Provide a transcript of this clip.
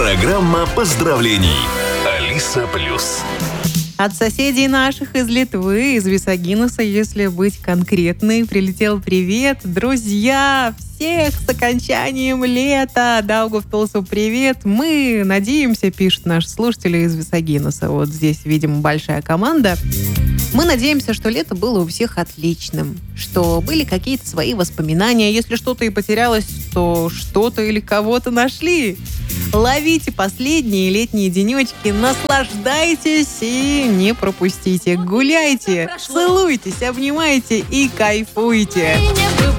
Программа поздравлений. Алиса Плюс. От соседей наших из Литвы, из Висагинуса, если быть конкретной, прилетел привет. Друзья, всех с окончанием лета! Даугавпилсу привет! Мы надеемся, пишут наши слушатели из Висагинуса. Вот здесь, видимо, большая команда. Мы надеемся, что лето было у всех отличным, что были какие-то свои воспоминания. Если что-то и потерялось, то что-то или кого-то нашли. Ловите последние летние денечки, наслаждайтесь и не пропустите. Гуляйте, целуйтесь, обнимайте и кайфуйте.